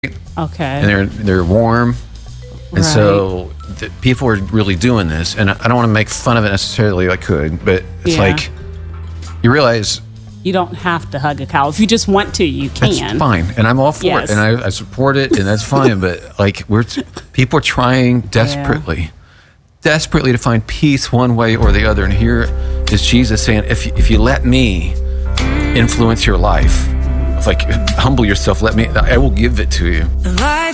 Okay. and they're warm. And so people are really doing this, and I don't want to make fun of it necessarily. I could, but it's like you realize you don't have to hug a cow. If you just want to, you can. That's fine, and I'm all for it, and I support it, and that's fine. But like people are trying desperately to find peace one way or the other, and here is Jesus saying, "If you let me influence your life, like humble yourself, I will give it to you."